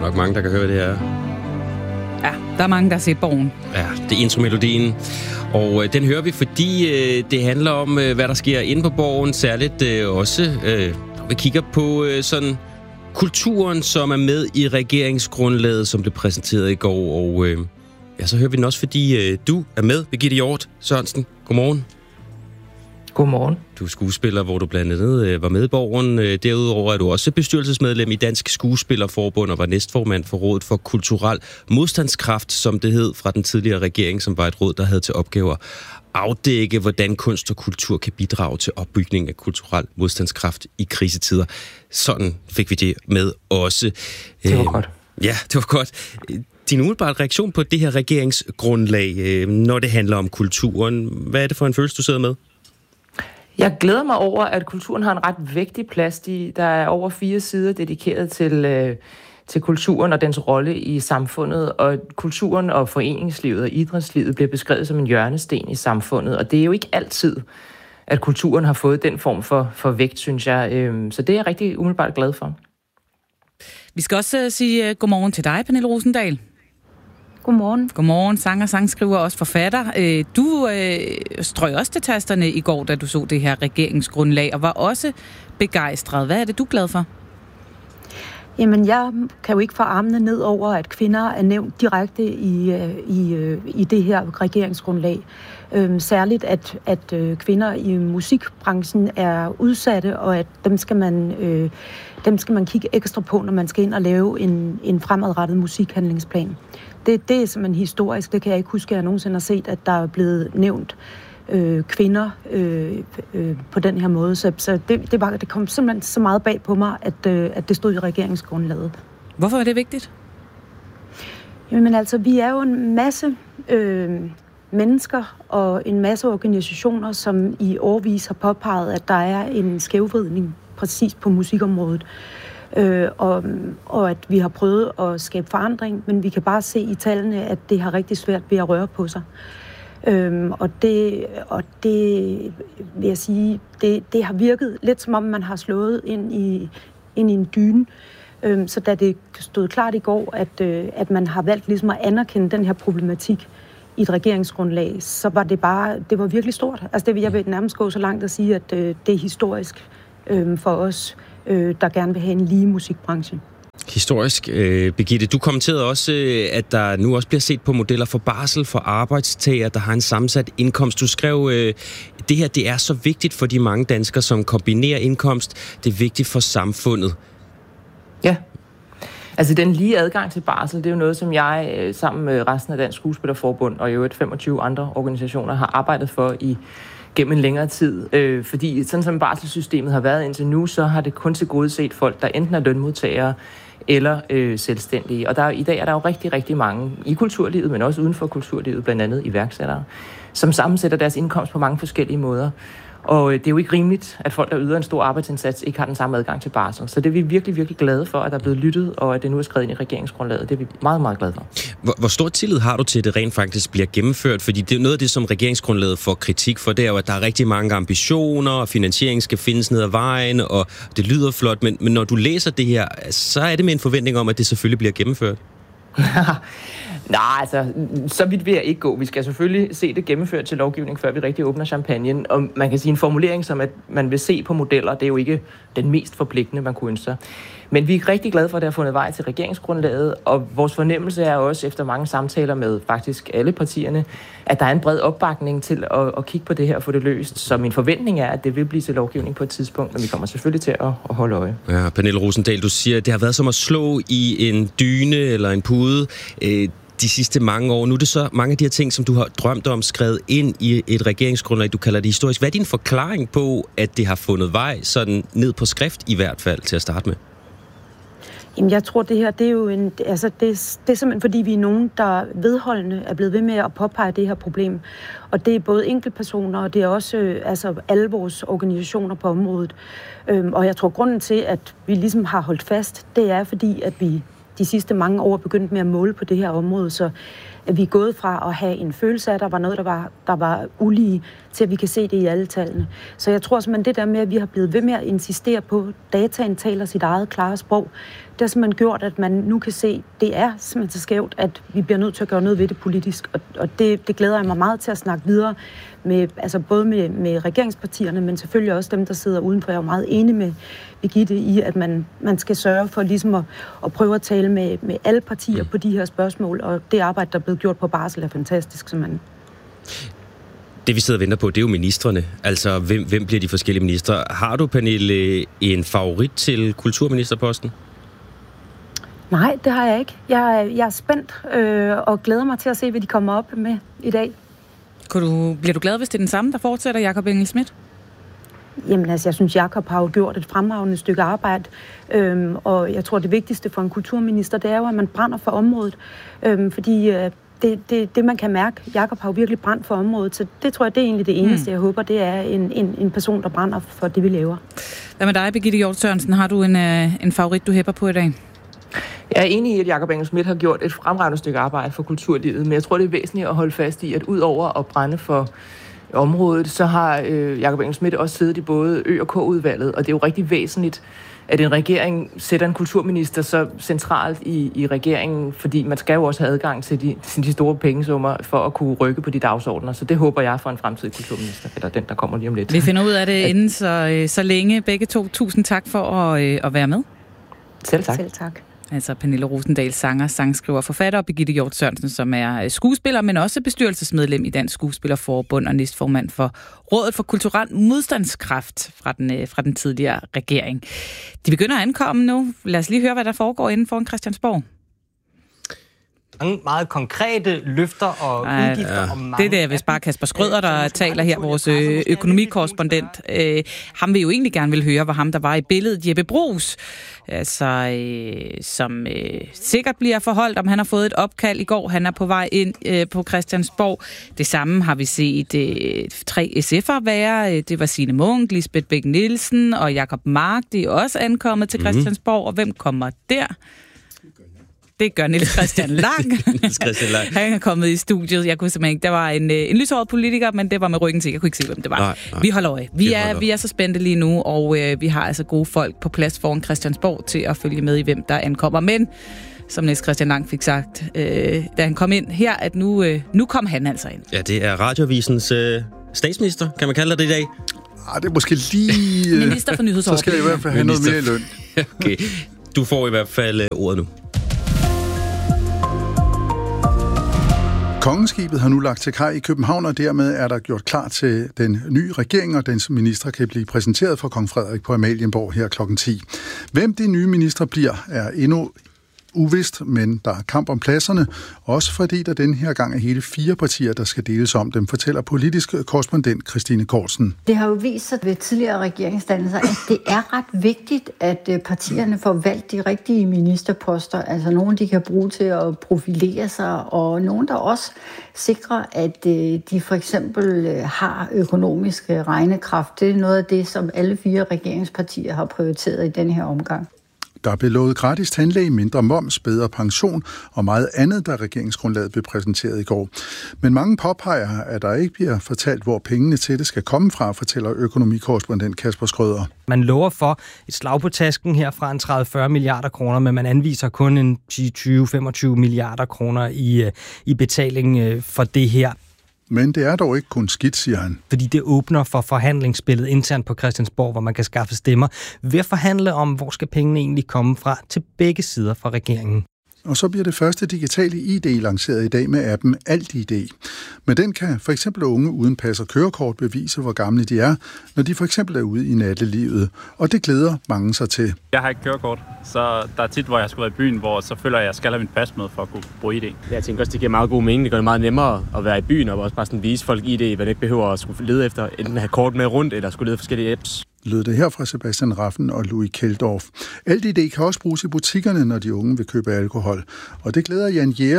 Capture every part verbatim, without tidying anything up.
nok mange, der kan høre det her. Ja, der er mange, der har set Borgen. Ja, det er intromelodien. Og øh, den hører vi, fordi øh, det handler om, øh, hvad der sker inde på Borgen. Særligt øh, også, øh, vi kigger på øh, sådan kulturen, som er med i regeringsgrundlaget, som blev præsenteret i går. Og øh, ja, så hører vi den også, fordi øh, du er med, Birgitte Hjort Sørensen. Godmorgen. Godmorgen. Du er skuespiller, hvor du blandt andet øh, var med i Borgen. Øh, derudover er du også bestyrelsesmedlem i Dansk Skuespillerforbund og var næstformand for Rådet for Kulturel Modstandskraft, som det hed, fra den tidligere regering, som var et råd, der havde til opgave at afdække, hvordan kunst og kultur kan bidrage til opbygning af kulturel modstandskraft i krisetider. Sådan fik vi det med også. Det var øh, godt. Ja, det var godt. Din umiddelbare reaktion på det her regeringsgrundlag, øh, når det handler om kulturen, hvad er det for en følelse, du sidder med? Jeg glæder mig over, at kulturen har en ret vigtig plads. Der er over fire sider dedikeret til, øh, til kulturen og dens rolle i samfundet. Og kulturen og foreningslivet og idrætslivet bliver beskrevet som en hjørnesten i samfundet. Og det er jo ikke altid, at kulturen har fået den form for, for vægt, synes jeg. Øh, så det er jeg rigtig umiddelbart glad for. Vi skal også uh, sige uh, godmorgen til dig, Pernille Rosendahl. Godmorgen. Godmorgen, sanger, sangskriver og også forfatter. Du øh, strøg også til tasterne i går, da du så det her regeringsgrundlag, og var også begejstret. Hvad er det, du er glad for? Jamen, jeg kan jo ikke få armene ned over, at kvinder er nævnt direkte i, i, i det her regeringsgrundlag. Øhm, særligt, at, at øh, kvinder i musikbranchen er udsatte, og at dem skal man, øh, dem skal man kigge ekstra på, når man skal ind og lave en, en fremadrettet musikhandlingsplan. Det, det er simpelthen historisk. Det kan jeg ikke huske, at jeg nogensinde har set, at der er blevet nævnt øh, kvinder øh, øh, på den her måde. Så, så det, det, var, det kom simpelthen så meget bag på mig, at, øh, at det stod i regeringsgrundlaget. Hvorfor er det vigtigt? Jamen altså, vi er jo en masse øh, mennesker og en masse organisationer, som i årevis har påpeget, at der er en skævvridning præcis på musikområdet. Øh, og, og at vi har prøvet at skabe forandring, men vi kan bare se i tallene, at det har rigtig svært ved at røre på sig. Øhm, og, det, og det vil jeg sige, det, det har virket lidt som om, man har slået ind i, ind i en dyne. Øhm, så da det stod klart i går, at, øh, at man har valgt ligesom at anerkende den her problematik i et regeringsgrundlag, så var det bare, det var virkelig stort. Altså det vil jeg vil nærmest gå så langt at sige, at øh, det er historisk øh, for os, der gerne vil have en lige musikbranche. Historisk. Øh, Birgitte, du kommenterede også, at der nu også bliver set på modeller for barsel for arbejdstager, der har en sammensat indkomst. Du skrev, øh, det her det er så vigtigt for de mange danskere, som kombinerer indkomst. Det er vigtigt for samfundet. Ja. Altså den lige adgang til barsel, det er jo noget, som jeg sammen med resten af Dansk Skuespillerforbund og i øvrigt femogtyve andre organisationer har arbejdet for i gennem en længere tid. Øh, fordi sådan som barselssystemet har været indtil nu, så har det kun til gode set folk, der enten er lønmodtagere eller øh, selvstændige. Og der, i dag er der jo rigtig, rigtig mange i kulturlivet, men også uden for kulturlivet, blandt andet iværksættere, som sammensætter deres indkomst på mange forskellige måder. Og det er jo ikke rimeligt, at folk, der yder en stor arbejdsindsats, ikke har den samme adgang til barsel. Så det er vi virkelig, virkelig glade for, at der er blevet lyttet, og at det nu er skrevet ind i regeringsgrundlaget. Det er vi meget, meget glade for. Hvor, hvor stor tillid har du til, at det rent faktisk bliver gennemført? Fordi det er noget af det, som regeringsgrundlaget får kritik for, det er jo, at der er rigtig mange ambitioner, og finansiering skal findes ned ad vejen, og det lyder flot. Men, men når du læser det her, så er det med en forventning om, at det selvfølgelig bliver gennemført. Nej, altså, så vidt vil jeg ikke gå. Vi skal selvfølgelig se det gennemført til lovgivning, før vi rigtig åbner champagnen. Og man kan sige en formulering som, at man vil se på modeller, det er jo ikke den mest forpligtende, man kunne ønske sig. Men vi er rigtig glade for, at det har fundet vej til regeringsgrundlaget, og vores fornemmelse er også, efter mange samtaler med faktisk alle partierne, at der er en bred opbakning til at, at kigge på det her og få det løst. Så min forventning er, at det vil blive til lovgivning på et tidspunkt, men vi kommer selvfølgelig til at, at holde øje. Ja, Pernille Rosendahl, du siger, at det har været som at slå i en dyne eller en pude øh, de sidste mange år. Nu er det så mange af de her ting, som du har drømt om, skrevet ind i et regeringsgrundlag, du kalder det historisk. Hvad er din forklaring på, at det har fundet vej sådan ned på skrift i hvert fald til at starte med? Jamen, jeg tror, det her, det er jo en, altså, det, det er simpelthen, fordi vi er nogen, der vedholdende er blevet ved med at påpege det her problem. Og det er både enkeltpersoner, og det er også øh, altså, alle vores organisationer på området. Øhm, og jeg tror, grunden til, at vi ligesom har holdt fast, det er, fordi at vi de sidste mange år begyndt med at måle på det her område. Så at vi er gået fra at have en følelse af, at der var noget, der var, der var ulige, til at vi kan se det i alle tallene. Så jeg tror simpelthen, det der med, at vi har blevet ved med at insistere på, at dataen taler sit eget klare sprog, det har simpelthen gjort, at man nu kan se, at det er simpelthen så skævt, at vi bliver nødt til at gøre noget ved det politisk. Og, og det, det glæder jeg mig meget til at snakke videre med, altså både med, med regeringspartierne, men selvfølgelig også dem, der sidder udenfor. Jeg er meget enig med Birgitte i, at man, man skal sørge for ligesom at, at prøve at tale med, med alle partier på de her spørgsmål, og det arbejde, der er blevet gjort på barsel, er fantastisk, simpelthen. Det, vi sidder og venter på, det er jo ministerne. Altså, hvem, hvem bliver de forskellige ministre? Har du, Pernille, en favorit til kulturministerposten? Nej, det har jeg ikke. Jeg, jeg er spændt øh, og glæder mig til at se, hvad de kommer op med i dag. Kunne du, bliver du glad, hvis det er den samme, der fortsætter, Jakob Engel-Schmidt? Jamen altså, jeg synes, Jakob har jo gjort et fremragende stykke arbejde, øhm, og jeg tror, det vigtigste for en kulturminister, det er jo, at man brænder for området, øhm, fordi øh, det, det, det, man kan mærke, Jakob har jo virkelig brændt for området, så det tror jeg, det er egentlig det eneste, mm. jeg håber, det er en, en, en person, der brænder for det, vi laver. Hvad med dig, Birgitte Hjort Sørensen? Har du en, øh, en favorit, du hæpper på i dag? Jeg er enig i, at Jakob Engel-Schmidt har gjort et fremragende stykke arbejde for kulturlivet, men jeg tror, det er væsentligt at holde fast i, at ud over at brænde for området, så har øh, Jakob Engel-Schmidt også siddet i både Ø- og K-udvalget, og det er jo rigtig væsentligt, at en regering sætter en kulturminister så centralt i, i regeringen, fordi man skal jo også have adgang til de, til de store pengesummer for at kunne rykke på de dagsordner. Så det håber jeg for en fremtidig kulturminister, eller den, der kommer lige om lidt. Vi finder ud af det inden så, så længe. Begge to, tusind tak for at, at være med. Selv tak. Selv tak. Altså Pernille Rosendahl, sanger, sangskriver, forfatter, og Birgitte Hjort Sørensen, som er skuespiller, men også bestyrelsesmedlem i Dansk Skuespillerforbund og næstformand for Rådet for Kulturel Modstandskraft fra den, fra den tidligere regering. De begynder at ankomme nu. Lad os lige høre, hvad der foregår inden for Christiansborg. Mange meget konkrete løfter og Ej, udgifter. ja. Og mange det er vist bare Kasper Skrøder, der taler her, vores økonomikorrespondent. Øh, ham vil jo egentlig gerne vil høre, hvor ham der var i billedet. Jeppe Bruus, altså, øh, som øh, sikkert bliver forholdt, om han har fået et opkald i går. Han er på vej ind øh, på Christiansborg. Det samme har vi set øh, tre S F'ere være. Det var Signe Munk, Lisbeth Bech-Nielsen og Jacob Mark. De er også ankommet til Christiansborg. Og hvem kommer der? Det gør Niels Christian Lang. Han er kommet i studiet. Jeg kunne simpelthen ikke. Der var en, en lyshåret politiker, men det var med ryggen til. Jeg kunne ikke se, hvem det var. Nej, nej. Vi holder øje. Vi er, vi er så spændte lige nu, og øh, vi har altså gode folk på plads foran Christiansborg til at følge med i, hvem der ankommer. Men, som Niels Christian Lang fik sagt, øh, da han kom ind her, at nu, øh, nu kom han altså ind. Ja, det er Radioavisens øh, statsminister, kan man kalde det i dag? Ah, det er måske lige... Øh, Minister for nyhedsoverblik. Så skal jeg i hvert fald have Minister. noget mere i løn. Okay. Du får i hvert fald øh, ordet nu. Kongeskibet har nu lagt til kaj i København, og dermed er der gjort klar til den nye regering, og dens minister kan blive præsenteret for kong Frederik på Amalienborg her klokken ti. Hvem de nye ministre bliver, er endnu uvist, men der er kamp om pladserne, også fordi der den her gang er hele fire partier, der skal deles om dem, fortæller politisk korrespondent Christine Kortsen. Det har jo vist sig ved tidligere regeringsdannelser, at det er ret vigtigt, at partierne får valgt de rigtige ministerposter, altså nogen, de kan bruge til at profilere sig, og nogen, der også sikrer, at de for eksempel har økonomisk regnekraft. Det er noget af det, som alle fire regeringspartier har prioriteret i den her omgang. Der blev lovet gratis tandlæge, mindre moms, bedre pension og meget andet, da regeringsgrundlaget blev præsenteret i går. Men mange påpeger, at der ikke bliver fortalt, hvor pengene til det skal komme fra, fortæller økonomikorrespondent Kasper Skrøder. Man lover for et slag på tasken her fra en tredive til fyrre milliarder kroner, men man anviser kun en tyve til femogtyve milliarder kroner i, i betaling for det her. Men det er dog ikke kun skidt, siger han. Fordi det åbner for forhandlingsspillet internt på Christiansborg, hvor man kan skaffe stemmer ved at forhandle om, hvor skal pengene egentlig komme fra til begge sider fra regeringen. Og så bliver det første digitale I D lanceret i dag med appen Alt I D. Men den kan for eksempel unge uden pas og kørekort bevise, hvor gamle de er, når de for eksempel er ude i nattelivet. Og det glæder mange sig til. Jeg har ikke kørekort, så der er tit, hvor jeg skal være i byen, hvor så føler jeg, at jeg skal have mit pas med for at kunne bruge I D. Jeg tænker også, det giver meget god mening. Det gør det meget nemmere at være i byen og også bare sådan vise folk I D, hvad det ikke behøver at skulle lede efter, enten have kort med rundt eller skulle lede forskellige apps. Lød det her fra Sebastian Raffen og Louis Keldorf. Alt I D kan også bruges i butikkerne, når de unge vil købe alkohol. Og det glæder Jan Jæger,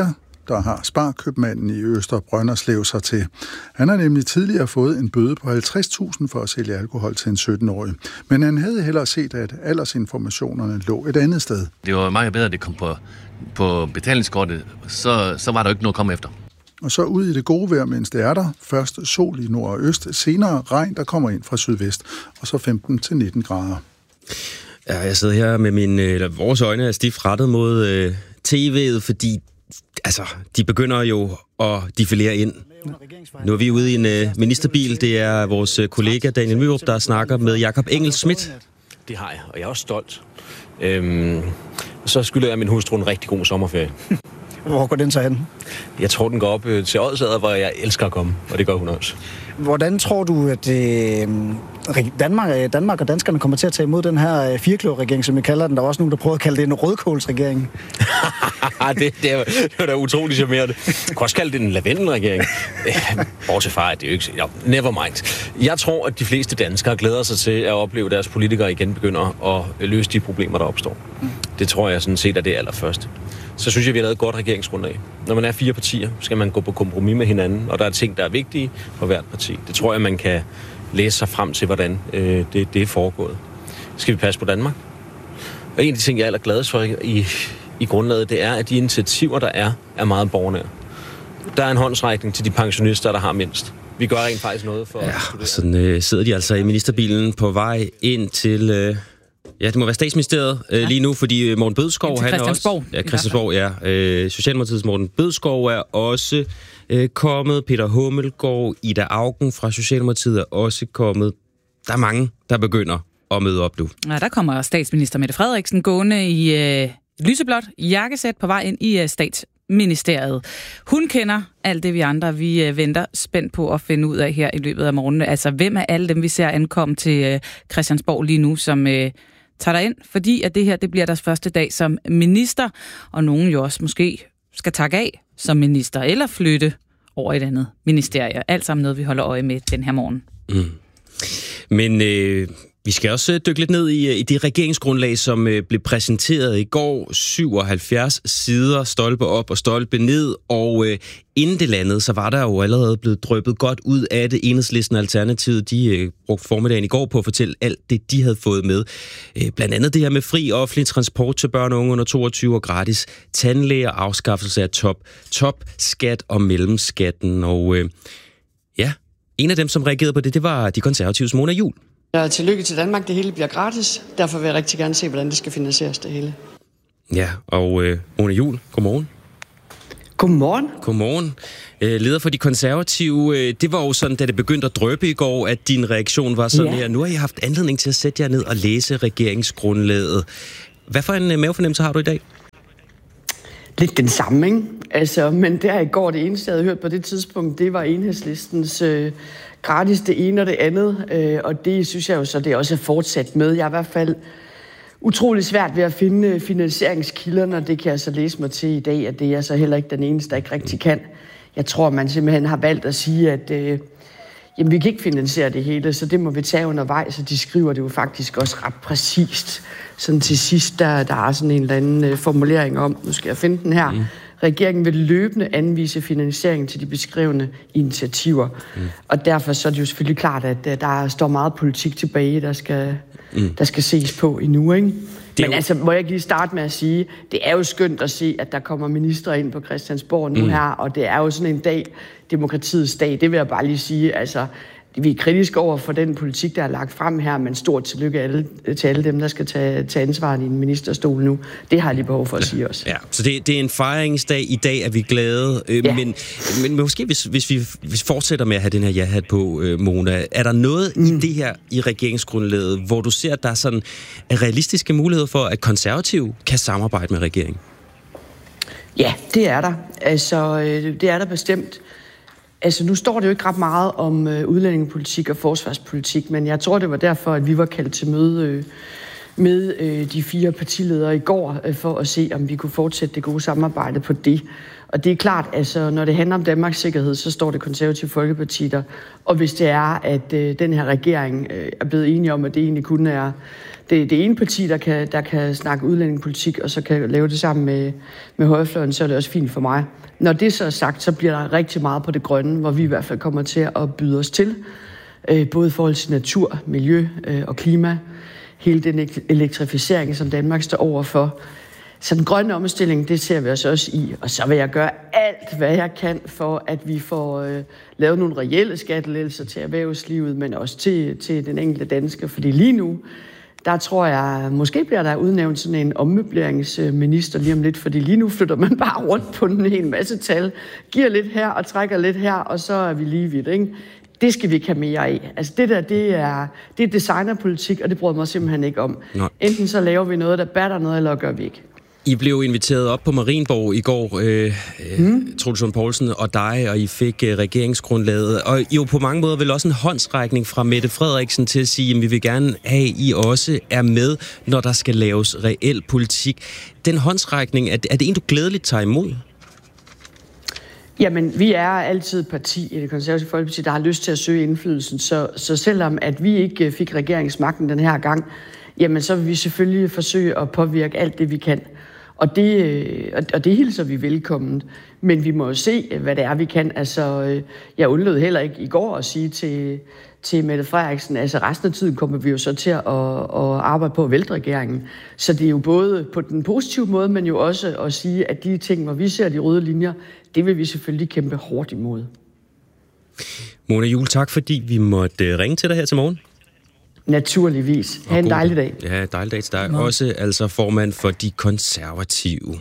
der har sparkøbmanden i Øster Brønderslev sig til. Han har nemlig tidligere fået en bøde på halvtreds tusind for at sælge alkohol til en sytten-årig. Men han havde hellere set, at aldersinformationerne lå et andet sted. Det var meget bedre, at det kom på, på betalingskortet. Så, så var der jo ikke noget at komme efter. Og så ud i det gode vejr, mens det er der. Først sol i nord og øst, senere regn, der kommer ind fra sydvest, og så femten til nitten grader. Ja, jeg sidder her med mine, eller vores øjne er stift rettet mod øh, T V'et, fordi altså, de begynder jo at defilere ind. Nu er vi ude i en øh, ministerbil. Det er vores øh, kollega Daniel Myrup, der snakker med Jakob Engel-Schmidt. Det har jeg, og jeg er også stolt. Øhm, så skylder jeg min hustru en rigtig god sommerferie. Hvor går den så hen? Jeg tror, den går op øh, til Odsherred, hvor jeg elsker at komme, og det gør hun også. Hvordan tror du, at øh, Danmark, Danmark og danskerne kommer til at tage imod den her firekløverregering, som vi kalder den? Der er også nogen, der prøver at kalde det en rødkålsregering. det, det, er, det er da utroligt charmerende. Du kan også kalde det en lavendelregering. Bortset fra, det er jo ikke... Ja, never mind. Jeg tror, at de fleste danskere glæder sig til at opleve, at deres politikere igen begynder at løse de problemer, der opstår. Det tror jeg sådan set er det allerførste. Så synes jeg, vi har lavet et godt regeringsgrundlag. Når man er fire partier, skal man gå på kompromis med hinanden, og der er ting, der er vigtige for hvert parti. Det tror jeg, man kan læse sig frem til, hvordan øh, det, det er foregået. Skal vi passe på Danmark? Og en af de ting, jeg er allergladest for i, i grundlaget, det er, at de initiativer, der er, er meget borgernære. Der er en håndsrækning til de pensionister, der har mindst. Vi gør rent faktisk noget for... Ja, sådan øh, sidder de altså i ministerbilen på vej ind til... Øh Ja, det må være statsministeriet øh, ja. lige nu, fordi Morten Bødskov, han er også... Ja, Christiansborg, ja. Øh, Socialdemokratiets Morten Bødskov er også øh, kommet. Peter Hummelgaard, Ida Auken fra Socialdemokratiet er også kommet. Der er mange, der begynder at møde op nu. Ja, der kommer statsminister Mette Frederiksen gående i øh, lyseblåt jakkesæt på vej ind i øh, statsministeriet. Hun kender alt det, vi andre vi øh, venter spændt på at finde ud af her i løbet af morgenen. Altså, hvem er alle dem, vi ser ankomme til øh, Christiansborg lige nu, som... Øh, tager dig ind, fordi at det her det bliver deres første dag som minister, og nogen jo også måske skal takke af som minister, eller flytte over et andet ministerie. Alt sammen noget, vi holder øje med den her morgen. Mm. Men øh, vi skal også dykke lidt ned i, i det regeringsgrundlag, som øh, blev præsenteret i går. syvoghalvfjerds sider, stolpe op og stolpe ned, og øh, inden det landede, så var der jo allerede blevet dryppet godt ud af det. Enhedslisten og Alternativet, de øh, brugte formiddagen i går på at fortælle alt det, de havde fået med. Øh, blandt andet det her med fri offentlig transport til børn og unge under toogtyve og gratis tandlæger, afskaffelse af top, top skat og mellemskatten. Og øh, ja, en af dem, som reagerede på det, det var de konservatives Mona Juul. Ja, tillykke til Danmark. Det hele bliver gratis. Derfor vil jeg rigtig gerne se, hvordan det skal finansieres, det hele. Ja, og øh, Mona Juul, godmorgen. Godmorgen. Godmorgen. Øh, leder for de konservative, øh, det var jo sådan, da det begyndte at dryppe i går, at din reaktion var sådan ja. her. Nu har I haft anledning til at sætte jer ned og læse regeringsgrundlaget. Hvad for en øh, mavefornemmelse har du i dag? Lidt den samme, ikke? Altså, men der i går, det eneste, jeg havde hørt på det tidspunkt, det var Enhedslistens øh, gratis det ene og det andet. Øh, og det synes jeg jo så, det også er fortsat med. Jeg er i hvert fald utrolig svært ved at finde finansieringskilderne, og det kan jeg så læse mig til i dag, at det er så heller ikke den eneste, der ikke rigtig kan. Jeg tror, man simpelthen har valgt at sige, at øh, jamen, vi kan ikke finansiere det hele, så det må vi tage undervejs, og de skriver det jo faktisk også ret præcist. Sådan til sidst, der, der er sådan en eller anden øh, formulering om, nu skal jeg finde den her, mm. Regeringen vil løbende anvise finansiering til de beskrevne initiativer. Mm. Og derfor så er det jo selvfølgelig klart, at uh, der står meget politik tilbage, der skal, mm. der skal ses på endnu, ikke? Men jo... altså, må jeg ikke lige starte med at sige, det er jo skønt at se, at der kommer ministre ind på Christiansborg nu mm. her, og det er jo sådan en dag, demokratiets dag, det vil jeg bare lige sige, altså... Vi er kritiske over for den politik, der er lagt frem her, men stort tillykke alle, til alle dem, der skal tage, tage ansvaret i en ministerstol nu. Det har jeg lige behov for at sige også. Ja, så det, det er en fejringsdag. I dag er vi glade. Øh, ja. men, men måske, hvis, hvis, vi, hvis vi fortsætter med at have den her ja-hat på, øh, Mona, er der noget mm. i det her i regeringsgrundlaget, hvor du ser, at der er sådan realistiske muligheder for, at konservative kan samarbejde med regeringen? Ja, det er der. Altså, det er der bestemt. Altså, nu står det jo ikke ret meget om øh, udlændingepolitik og forsvarspolitik, men jeg tror, det var derfor, at vi var kaldt til møde øh, med øh, de fire partiledere i går, øh, for at se, om vi kunne fortsætte det gode samarbejde på det. Og det er klart, altså når det handler om Danmarks sikkerhed, så står det Konservative Folkeparti der. Og hvis det er, at øh, den her regering øh, er blevet enige om, at det egentlig kun er det, det ene parti, der kan, der kan snakke udlændingepolitik, og så kan lave det sammen med, med højrefløjen, så er det også fint for mig. Når det så er sagt, så bliver der rigtig meget på det grønne, hvor vi i hvert fald kommer til at byde os til. Øh, både i forhold til natur, miljø øh, og klima. Hele den elektrificering, som Danmark står overfor. Så den grønne omstilling, det ser vi os også i. Og så vil jeg gøre alt, hvad jeg kan, for at vi får øh, lavet nogle reelle skattelettelser til erhvervslivet, men også til, til den enkelte dansker. Fordi lige nu, der tror jeg, måske bliver der udnævnt sådan en ommøbleringsminister lige om lidt, fordi lige nu flytter man bare rundt på en hel masse tal, giver lidt her og trækker lidt her, og så er vi lige vidt, ikke? Det skal vi ikke have mere af. Altså det der, det er, det er designerpolitik, og det bryder mig simpelthen ikke om. Nej. Enten så laver vi noget, der batter noget, eller gør vi ikke. I blev inviteret op på Marienborg i går, øh, mm. Troels Lund Poulsen og dig, og I fik øh, regeringsgrundlaget. Og jo på mange måder vel også en håndsrækning fra Mette Frederiksen til at sige, at vi vil gerne have, at I også er med, når der skal laves reel politik. Den håndsrækning, er det, er det en, du glædeligt tager imod? Jamen, vi er altid et parti i det Konservative Folkeparti, der har lyst til at søge indflydelsen. Så, så selvom at vi ikke fik regeringsmagten den her gang, jamen så vil vi selvfølgelig forsøge at påvirke alt det, vi kan. Og det, og det hilser vi velkommen. Men vi må jo se, hvad det er, vi kan. Altså, jeg undlod heller ikke i går at sige til, til Mette Frederiksen, altså resten af tiden kommer vi jo så til at, at arbejde på at vælte regeringen. Så det er jo både på den positive måde, men jo også at sige, at de ting, hvor vi ser de røde linjer, det vil vi selvfølgelig kæmpe hårdt imod. Mona Juul, tak fordi vi måtte ringe til dig her til morgen. Naturligvis. Ha' en dejlig dag. Ja, dejlig dag til dig. Også altså formand for De Konservative.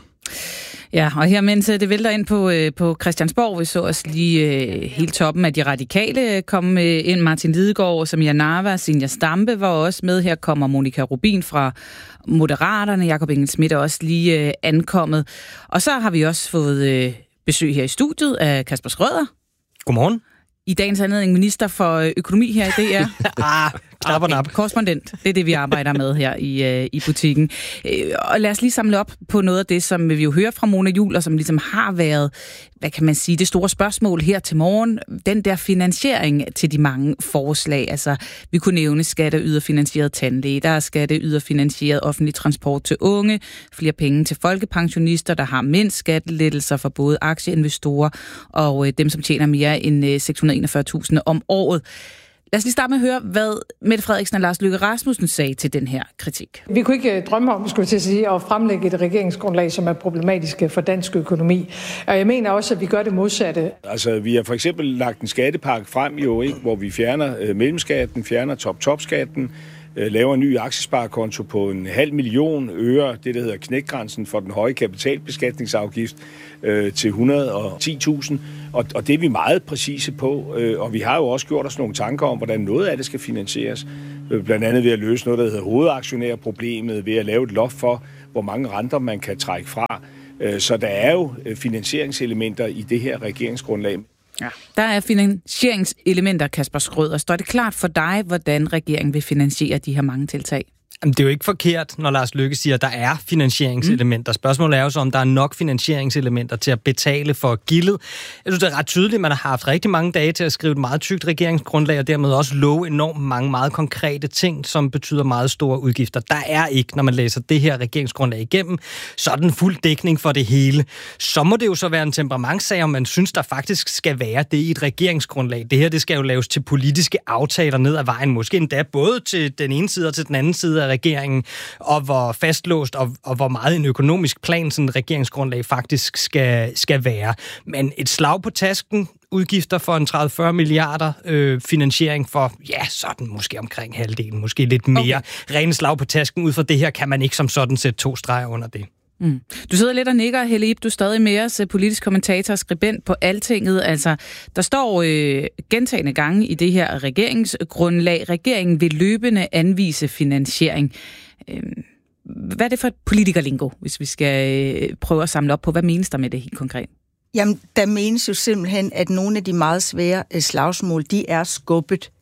Ja, og her mens det vælter ind på, på Christiansborg, vi så os lige uh, helt toppen af de radikale kom uh, ind. Martin Lidegaard, Samia Nawa, Zenia Stampe var også med. Her kommer Monika Rubin fra Moderaterne. Jakob Engel-Schmidt er også lige uh, ankommet. Og så har vi også fået uh, besøg her i studiet af Kasper Schrøder. Godmorgen. I dagens anledning minister for økonomi her i D R. ah, knap og nap. Okay, korrespondent. Det er det, vi arbejder med her i, uh, i butikken. Uh, og lad os lige samle op på noget af det, som vi jo hører fra Mona Juul, og som ligesom har været, hvad kan man sige, det store spørgsmål her til morgen. Den der finansiering til de mange forslag. Altså, vi kunne nævne skatteyderfinansieret tandlæge, der er skatteyderfinansieret offentlig transport til unge, flere penge til folkepensionister, der har mindst skattelettelser for både aktieinvestorer og uh, dem, som tjener mere end uh, seks hundrede og enogfyrre tusind om året. Lad os lige starte med at høre, hvad Mette Frederiksen og Lars Løkke Rasmussen sagde til den her kritik. Vi kunne ikke drømme om, skulle jeg til at sige, at fremlægge et regeringsgrundlag, som er problematisk for dansk økonomi. Og jeg mener også, at vi gør det modsatte. Altså, vi har for eksempel lagt en skattepakke frem, jo, ikke, hvor vi fjerner øh, mellemskatten, fjerner top-top-skatten, øh, laver en ny aktiesparekonto på en halv million, øger det, der hedder knækgrænsen for den høje kapitalbeskatningsafgift øh, til et hundrede og ti tusind. Og, og det er vi meget præcise på, øh, og vi har jo også gjort os nogle tanker om, hvordan noget af det skal finansieres. Øh, blandt andet ved at løse noget, der hedder hovedaktionærproblemet, ved at lave et loft for, hvor mange renter man kan trække fra. Øh, så der er jo finansieringselementer i det her regeringsgrundlag. Ja, der er finansieringselementer, Kasper Schrøder. Står det klart for dig, hvordan regeringen vil finansiere de her mange tiltag? Jamen, det er jo ikke forkert, når Lars Løkke siger, at der er finansieringselementer. Mm. Spørgsmålet er jo så, om der er nok finansieringselementer til at betale for gildet. Jeg synes, det er ret tydeligt, at man har haft rigtig mange dage til at skrive et meget tykt regeringsgrundlag, og dermed også love enormt mange meget konkrete ting, som betyder meget store udgifter. Der er ikke, når man læser det her regeringsgrundlag igennem, så er den fuld dækning for det hele. Så må det jo så være en temperamentssag, om man synes, der faktisk skal være det i et regeringsgrundlag. Det her, det skal jo laves til politiske aftaler ned ad vejen, måske endda både til den ene side og til den anden side af regeringen, og hvor fastlåst og, og hvor meget en økonomisk plan sådan et regeringsgrundlag faktisk skal, skal være. Men et slag på tasken, udgifter for en tredive til fyrre milliarder, øh, finansiering for, ja, sådan måske omkring halvdelen, måske lidt mere. Okay. Ren slag på tasken ud fra det her, kan man ikke som sådan sætte to streger under det. Mm. Du sidder lidt og nikker, Helle Ib, du er stadig med os, politisk kommentator og skribent på Altinget. Altså, der står øh, gentagne gange i det her regeringsgrundlag, regeringen vil løbende anvise finansiering. Øh, hvad er det for et politikerlingo, hvis vi skal øh, prøve at samle op på? Hvad menes der med det helt konkret? Jamen, der menes jo simpelthen, at nogle af de meget svære slagsmål, de er skubbet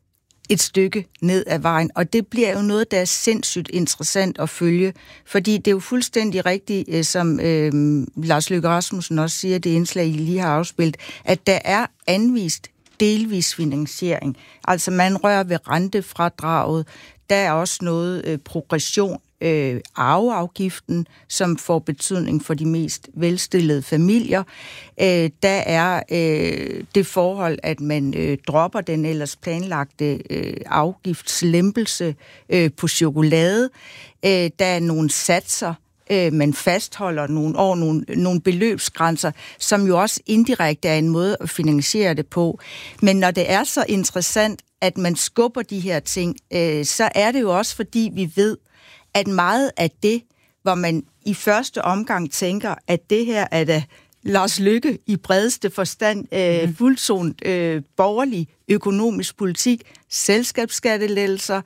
et stykke ned ad vejen, og det bliver jo noget, der er sindssygt interessant at følge, fordi det er jo fuldstændig rigtigt, som øh, Lars Løkke Rasmussen også siger, det indslag, I lige har afspillet, at der er anvist delvis finansiering. Altså man rører ved rentefradraget, der er også noget øh, progression, øh, arveafgiften, som får betydning for de mest velstillede familier. Øh, der er øh, det forhold, at man øh, dropper den ellers planlagte øh, afgiftslempelse øh, på chokolade. Øh, der er nogle satser, øh, man fastholder nogle år, nogle, nogle beløbsgrænser, som jo også indirekte er en måde at finansiere det på. Men når det er så interessant, at man skubber de her ting, øh, så er det jo også, fordi vi ved, at meget af det, hvor man i første omgang tænker, at det her er da Lars Løkke i bredeste forstand øh, fuldsont øh, borgerlig økonomisk politik, selskabsskattelettelser,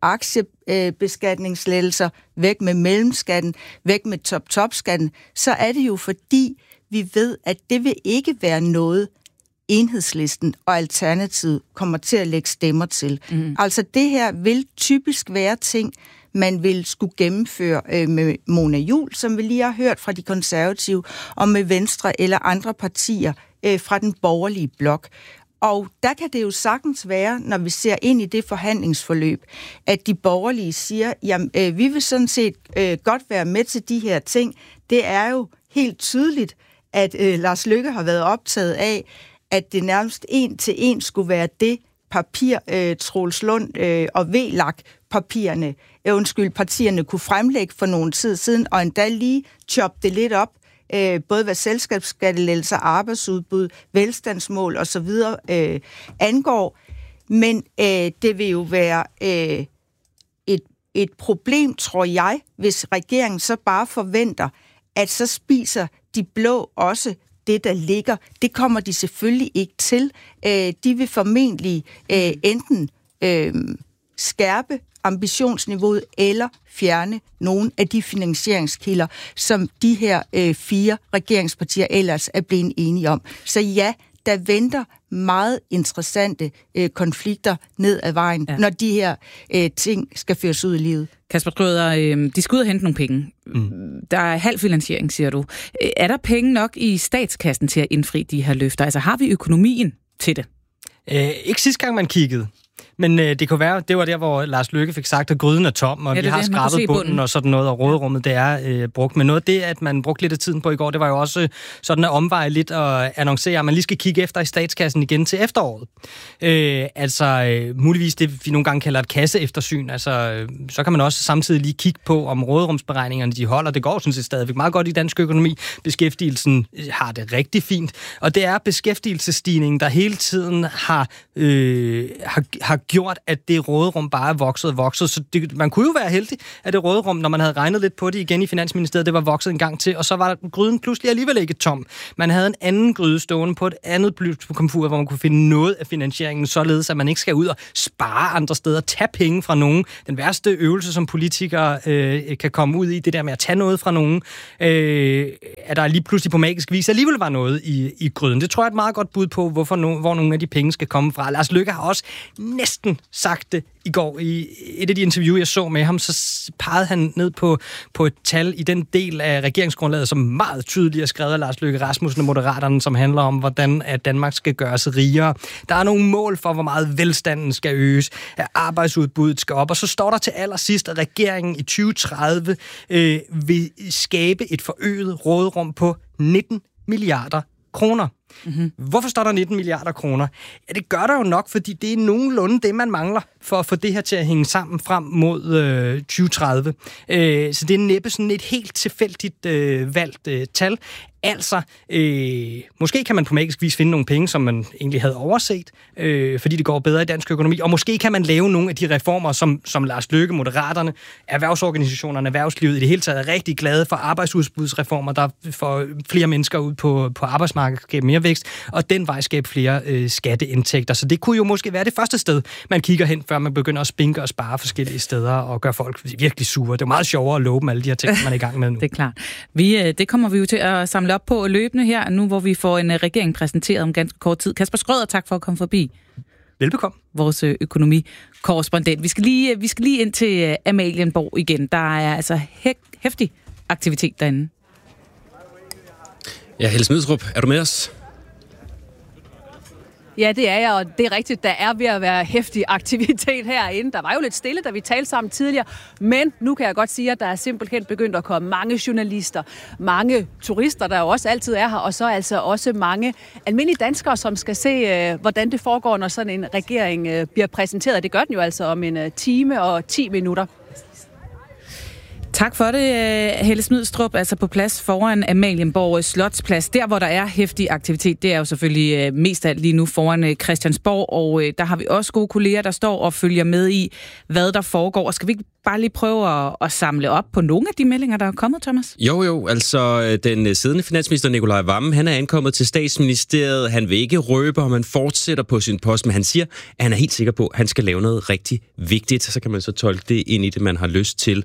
aktiebeskatningslettelser, væk med mellemskatten, væk med top-top-skatten, så er det jo fordi, vi ved, at det vil ikke være noget, Enhedslisten og Alternativet kommer til at lægge stemmer til. Mm. Altså det her vil typisk være ting, man vil skulle gennemføre øh, med Mona Juul, som vi lige har hørt fra de konservative, og med Venstre eller andre partier øh, fra den borgerlige blok. Og der kan det jo sagtens være, når vi ser ind i det forhandlingsforløb, at de borgerlige siger, jamen øh, vi vil sådan set øh, godt være med til de her ting. Det er jo helt tydeligt, at øh, Lars Løkke har været optaget af, at det nærmest en til en skulle være det papir, øh, Troels Lund øh, og V L A K-papirerne, øh, undskyld, partierne kunne fremlægge for nogle tid siden, og endda lige choppe det lidt op, øh, både hvad selskabsskattelettelser, arbejdsudbud, velstandsmål osv. Øh, angår. Men øh, det vil jo være øh, et, et problem, tror jeg, hvis regeringen så bare forventer, at så spiser de blå også det, der ligger. Det kommer de selvfølgelig ikke til. Øh, de vil formentlig øh, enten øh, skærpe ambitionsniveauet eller fjerne nogle af de finansieringskilder, som de her øh, fire regeringspartier ellers er blevet enige om. Så ja, der venter meget interessante øh, konflikter ned ad vejen, ja. Når de her øh, ting skal føres ud i livet. Kasper Schrøder, øh, de skal ud og hente nogle penge. Mm. Der er halv finansiering, siger du. Er der penge nok i statskassen til at indfri de her løfter? Altså har vi økonomien til det? Øh, ikke sidste gang, man kiggede. Men øh, det kunne være, det var der, hvor Lars Løkke fik sagt, at gryden er tom, og ja, vi har skrabet bunden, bunden og sådan noget, og råderummet, det er øh, brugt. Men noget af det, at man brugte lidt af tiden på i går, det var jo også sådan at omveje lidt og annoncere, at man lige skal kigge efter i statskassen igen til efteråret. Øh, altså øh, muligvis det, vi nogle gange kalder et kasseeftersyn. Altså, øh, så kan man også samtidig lige kigge på, om råderumsberegningerne de holder. Det går sådan set stadigvæk meget godt i dansk økonomi. Beskæftigelsen har det rigtig fint. Og det er beskæftigelsesstigningen, der hele tiden har, øh, har, har gjort, at det råderum bare er vokset og vokset. Så det, man kunne jo være heldig, at det råderum, når man havde regnet lidt på det igen i Finansministeriet, det var vokset en gang til, og så var gryden pludselig alligevel ikke tom. Man havde en anden gryde stående på et andet komfur, hvor man kunne finde noget af finansieringen, således at man ikke skal ud og spare andre steder, tage penge fra nogen. Den værste øvelse, som politikere øh, kan komme ud i, det der med at tage noget fra nogen, øh, at der lige pludselig på magisk vis alligevel var noget i, i gryden. Det tror jeg er et meget godt bud på, hvorfor no, hvor nogle af de penge skal komme fra. Lars Løkke har også næsten sagt det i går. I et af de interview, jeg så med ham, så pegede han ned på, på et tal i den del af regeringsgrundlaget, som meget tydeligt er skrevet af Lars Løkke Rasmussen og Moderaterne, som handler om, hvordan at Danmark skal gøres rigere. Der er nogle mål for, hvor meget velstanden skal øges, at arbejdsudbuddet skal op, og så står der til allersidst, at regeringen i tyve tredive øh, vil skabe et forøget råderum på nitten milliarder kroner. Mm-hmm. Hvorfor står der nitten milliarder kroner? Ja, det gør der jo nok, fordi det er nogenlunde det, man mangler for at få det her til at hænge sammen frem mod øh, tyve tredive. Øh, så det er næppe sådan et helt tilfældigt øh, valgt øh, tal. Altså, øh, måske kan man på magisk vis finde nogle penge, som man egentlig havde overset, øh, fordi det går bedre i dansk økonomi, og måske kan man lave nogle af de reformer, som, som Lars Løkke, Moderaterne, erhvervsorganisationerne, erhvervslivet i det hele taget er rigtig glade for, arbejdsudbudsreformer, der får flere mennesker ud på, på arbejdsmarkedet, skabe mere vækst, og den vej skabe flere øh, skatteindtægter. Så det kunne jo måske være det første sted, man kigger hen, før man begynder at spinke og spare forskellige steder og gøre folk virkelig sure. Det er meget sjovere at love dem alle de her ting, man er i gang med nu. Det er klart. Vi, det kommer vi jo til at samle op på løbende her, nu hvor vi får en regering præsenteret om ganske kort tid. Kasper Schrøder, tak for at komme forbi. Velbekomme. Vores økonomikorrespondent. Vi skal lige, vi skal lige ind til Amalienborg igen. Der er altså hæ- hæftig aktivitet derinde. Ja, Helle Smidstrup, er du med os? Ja, det er jeg, og det er rigtigt. Der er ved at være heftig aktivitet herinde. Der var jo lidt stille, da vi talte sammen tidligere, men nu kan jeg godt sige, at der er simpelthen begyndt at komme mange journalister, mange turister, der jo også altid er her, og så altså også mange almindelige danskere, som skal se, hvordan det foregår, når sådan en regering bliver præsenteret. Det gør den jo altså om en time og ti minutter. Tak for det, Helle Smidstrup, altså på plads foran Amalienborg Slotsplads. Der, hvor der er heftig aktivitet, det er jo selvfølgelig mest af alt lige nu foran Christiansborg, og der har vi også gode kolleger, der står og følger med i, hvad der foregår. Og skal vi ikke bare lige prøve at, at samle op på nogle af de meldinger, der er kommet, Thomas? Jo, jo, altså den siddende finansminister Nicolai Wammen, han er ankommet til statsministeriet. Han vil ikke røbe, om han fortsætter på sin post, men han siger, at han er helt sikker på, at han skal lave noget rigtig vigtigt. Så kan man så tolke det ind i det, man har lyst til.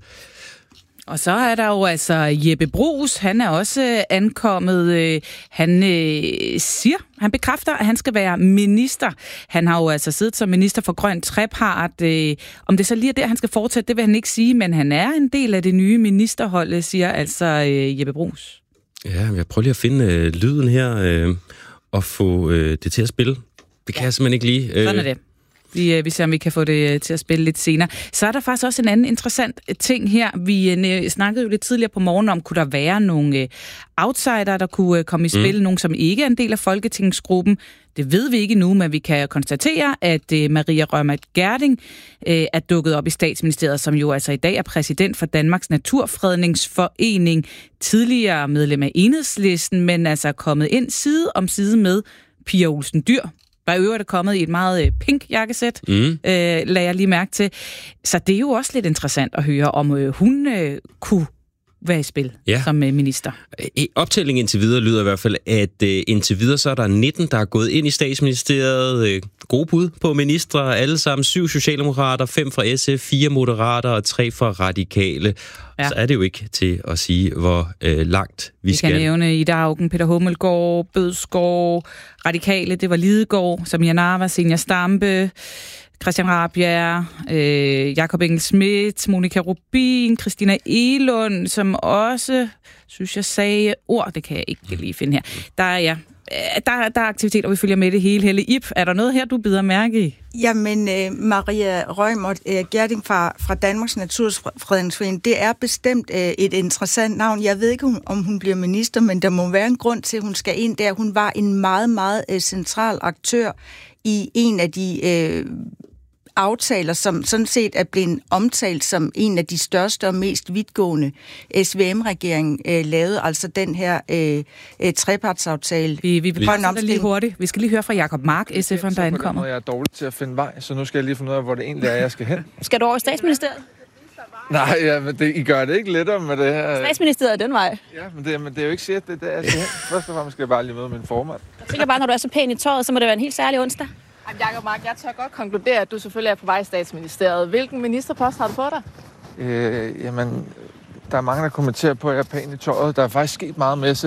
Og så er der jo altså Jeppe Bruus, han er også ankommet. Han øh, siger, han bekræfter, at han skal være minister. Han har jo altså siddet som minister for grøn trepart. Øh, om det så lige er der, han skal fortsætte, det vil han ikke sige, men han er en del af det nye ministerhold, siger altså øh, Jeppe Bruus. Ja, jeg prøver lige at finde øh, lyden her øh, og få øh, det til at spille. Det kan ja. jeg simpelthen ikke lige. Øh. Sådan er det. Vi, vi ser, om vi kan få det til at spille lidt senere. Så er der faktisk også en anden interessant ting her. Vi snakkede jo lidt tidligere på morgen om, kunne der være nogle outsider, der kunne komme i spil, mm. nogen som ikke er en del af folketingsgruppen. Det ved vi ikke nu, men vi kan konstatere, at Maria Reumert Gjerding er dukket op i Statsministeriet, som jo altså i dag er præsident for Danmarks Naturfredningsforening, tidligere medlem af Enhedslisten, men altså er kommet ind side om side med Pia Olsen Dyhr, der i øvrigt er kommet i et meget pink jakkesæt, mm. øh, lagde jeg lige mærke til. Så det er jo også lidt interessant at høre, om øh, hun øh, kunne være i spil ja. som øh, minister. Optællingen indtil videre lyder i hvert fald, at øh, indtil videre så er der nitten, der er gået ind i Statsministeriet. Øh, gode bud på ministre, alle sammen syv socialdemokrater, fem fra S F, fire moderater og tre fra radikale. Ja. Så er det jo ikke til at sige, hvor øh, langt vi, vi skal. Vi kan nævne Ida Auken, Peter Hummelgaard, Bødskov, radikale, det var Lidegaard, Samia Narva, Zenia Stampe, Christian Rabjerg, øh, Jakob Engel Schmidt, Monika Rubin, Christina Egelund, som også, synes jeg, sagde ord, det kan jeg ikke lige finde her. Der er, ja, der, der er aktiviteter, vi følger med det hele. Helle Ip, er der noget her, du bider mærke i? Jamen, øh, Maria Reumert øh, Gjerding fra, fra Danmarks Naturfredningsforening, det er bestemt øh, et interessant navn. Jeg ved ikke, om hun bliver minister, men der må være en grund til, at hun skal ind der. Hun var en meget, meget øh, central aktør i en af de øh, aftaler, som sådan set er blevet omtalt som en af de største og mest vidtgående S V M-regeringen øh, lavede, altså den her øh, øh, trepartsaftale. Vi, vi vil prøve lige hurtigt. Vi skal lige høre fra Jakob Mark, S F'eren, der er ankommet. Jeg er dårlig til at finde vej, så nu skal jeg lige finde ud af, hvor det egentlig er, jeg skal hen. Skal du over i Statsministeriet? Nej, ja, men det, I gør det ikke lettere med det her. Statsministeriet er den vej. Ja, men det, men det er jo ikke sikkert, det er der, jeg skal hen. Først og fremmest skal jeg bare lige møde min formand. Jeg tænker bare, når du er så pæn i tøjet, så må det være en helt særlig onsdag. Jamen, Jacob Mark, jeg tør godt konkludere, at du selvfølgelig er på vej i Statsministeriet. Hvilken ministerpost har du på dig? Øh, jamen, der er mange, der kommenterer på, at jeg er pæn i tøjet. Der er faktisk sket meget med